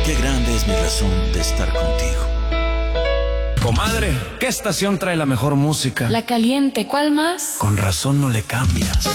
Qué grande es mi razón de estar contigo. Comadre, ¿qué estación trae la mejor música? La Caliente, ¿cuál más? Con razón no le cambias.